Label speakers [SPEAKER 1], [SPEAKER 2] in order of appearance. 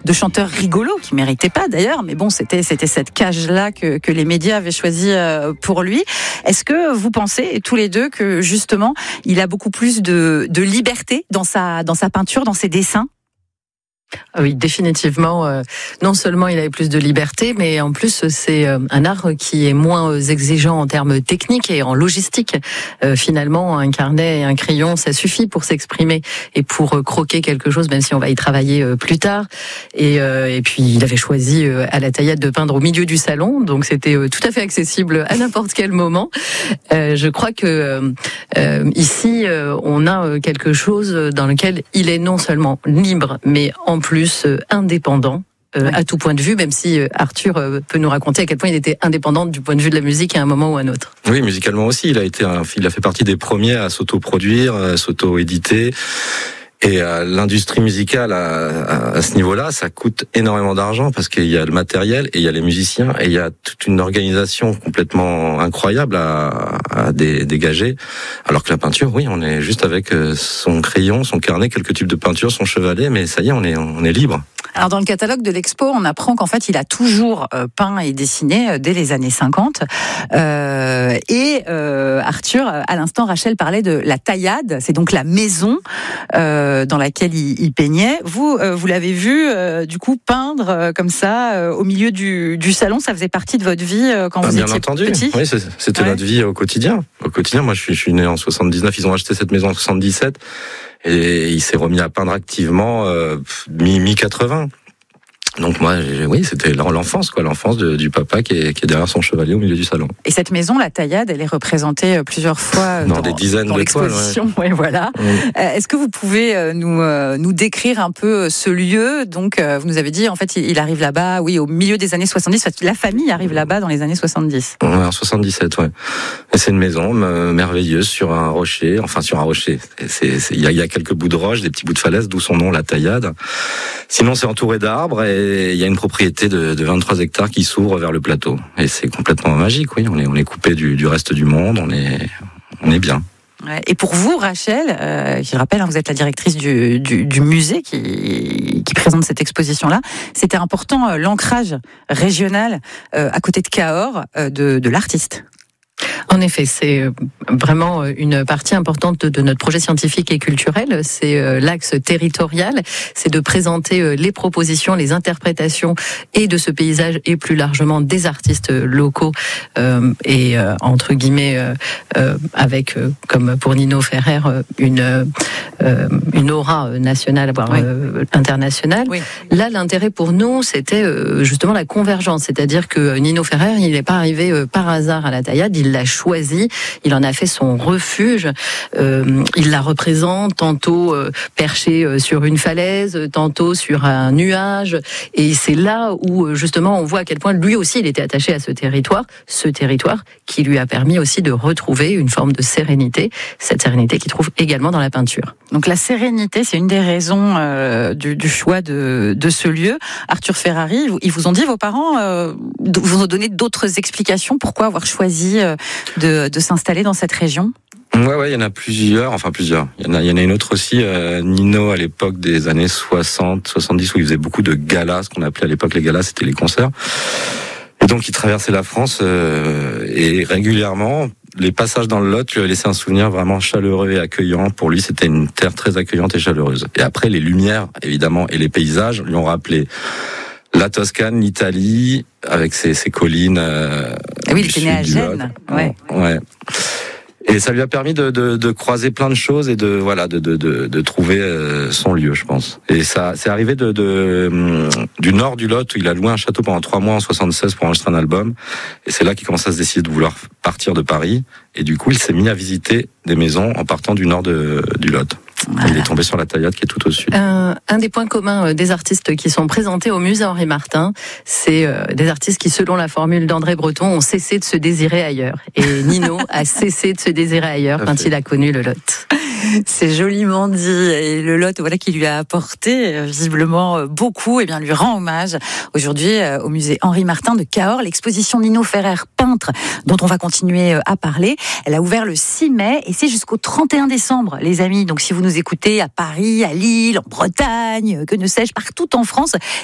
[SPEAKER 1] chanteur rigolo, qui méritait pas d'ailleurs, mais bon, c'était cette cage-là que les médias avaient choisi pour lui. Est-ce que vous pensez tous les deux que justement, il a beaucoup plus de liberté dans sa peinture, dans ses dessins?
[SPEAKER 2] Oui, définitivement. Non seulement il avait plus de liberté, mais en plus c'est un art qui est moins exigeant en termes techniques et en logistique. Finalement, un carnet et un crayon, ça suffit pour s'exprimer et pour croquer quelque chose, même si on va y travailler plus tard. Et puis il avait choisi à la Taillade de peindre au milieu du salon, donc c'était tout à fait accessible à n'importe quel moment. Je crois que ici, on a quelque chose dans lequel il est non seulement libre, mais en plus indépendant à tout point de vue, même si Arthur peut nous raconter à quel point il était indépendant du point de vue de la musique à un moment ou à un autre.
[SPEAKER 3] Oui, musicalement aussi, il a fait partie des premiers à s'auto-produire, à s'auto-éditer. Et l'industrie musicale à ce niveau-là, ça coûte énormément d'argent parce qu'il y a le matériel et il y a les musiciens et il y a toute une organisation complètement incroyable à dégager. Alors que la peinture, oui, on est juste avec son crayon, son carnet, quelques types de peinture, son chevalet, mais ça y est, on est libre.
[SPEAKER 1] Alors dans le catalogue de l'expo, on apprend qu'en fait, il a toujours peint et dessiné dès les années 50. Arthur, à l'instant, Rachel parlait de la Taillade, c'est donc la maison dans laquelle il peignait. Vous l'avez vu du coup peindre comme ça au milieu du salon. Ça faisait partie de votre vie quand vous étiez petit?
[SPEAKER 3] Bien entendu. Oui, c'était notre vie au quotidien. Moi, je suis né en 79. Ils ont acheté cette maison en 77. Et il s'est remis à peindre activement mi-80. Donc moi, oui, c'était l'enfance, l'enfance du papa qui est derrière son chevalet au milieu du salon.
[SPEAKER 1] Et cette maison, la Taillade, elle est repreésentée plusieurs fois dans
[SPEAKER 3] des dizaines
[SPEAKER 1] dans l'exposition. Ouais, voilà. Est-ce que vous pouvez nous décrire un peu ce lieu? Donc, vous nous avez dit, en fait, il arrive là-bas, oui, au milieu des années 70. La famille arrive là-bas dans les années 70.
[SPEAKER 3] Ouais, en 77, ouais. Et c'est une maison merveilleuse sur un rocher. Enfin, sur un rocher. Il y a quelques bouts de roche, des petits bouts de falaise, d'où son nom, la Taillade. Sinon, c'est entouré d'arbres et il y a une propriété de 23 hectares qui s'ouvre vers le plateau. Et c'est complètement magique, oui. On est coupé du reste du monde, on est bien.
[SPEAKER 1] Ouais. Et pour vous, Rachel, je rappelle, vous êtes la directrice du musée qui présente cette exposition-là, c'était important l'ancrage régional à côté de Cahors de l'artiste.
[SPEAKER 2] En effet, c'est vraiment une partie importante de notre projet scientifique et culturel. C'est l'axe territorial, c'est de présenter les propositions, les interprétations et de ce paysage et plus largement des artistes locaux et entre guillemets avec comme pour Nino Ferrer une aura nationale voire internationale. Oui. Là, l'intérêt pour nous, c'était justement la convergence, c'est-à-dire que Nino Ferrer, il n'est pas arrivé par hasard à la Taillade, il l'a choisi, il en a fait son refuge, il la représente tantôt perché sur une falaise, tantôt sur un nuage, et c'est là où justement on voit à quel point lui aussi il était attaché à ce territoire qui lui a permis aussi de retrouver une forme de sérénité, cette sérénité qu'il trouve également dans la peinture.
[SPEAKER 1] Donc la sérénité, c'est une des raisons du choix de ce lieu. Arthur Ferrari, ils vous ont dit, vos parents vous ont donné d'autres explications pourquoi avoir choisi de s'installer dans cette région?
[SPEAKER 3] Ouais, il y en a plusieurs. Il y en a une autre aussi, Nino, à l'époque des années 60, 70, où il faisait beaucoup de galas, ce qu'on appelait à l'époque les galas, c'était les concerts. Et donc il traversait la France et régulièrement, les passages dans le Lot lui avaient laissé un souvenir vraiment chaleureux et accueillant. Pour lui, c'était une terre très accueillante et chaleureuse. Et après, les lumières, évidemment, et les paysages lui ont rappelé la Toscane, l'Italie, avec ses collines.
[SPEAKER 1] Oui, il était né à Gênes.
[SPEAKER 3] Ouais. Et ça lui a permis de croiser plein de choses et de trouver son lieu, je pense. Et ça, c'est arrivé du nord du Lot, où il a loué un château pendant 3 mois en 76 pour enregistrer un album. Et c'est là qu'il commence à se décider de vouloir partir de Paris. Et du coup, il s'est mis à visiter des maisons en partant du nord du Lot. Voilà. Il est tombé sur la Taillade qui est tout au sud.
[SPEAKER 2] Un des points communs des artistes qui sont présentés au musée Henri Martin, c'est des artistes qui, selon la formule d'André Breton, ont cessé de se désirer ailleurs. Et Nino a cessé de se désirer ailleurs quand il a connu le Lot.
[SPEAKER 1] C'est joliment dit. Et le Lot, qui lui a apporté visiblement beaucoup, lui rend hommage aujourd'hui au musée Henri Martin de Cahors. L'exposition Nino Ferrer peintre, dont on va continuer à parler, elle a ouvert le 6 mai et c'est jusqu'au 31 décembre, les amis. Donc si vous nous écoutez à Paris, à Lille, en Bretagne, que ne sais-je, partout en France,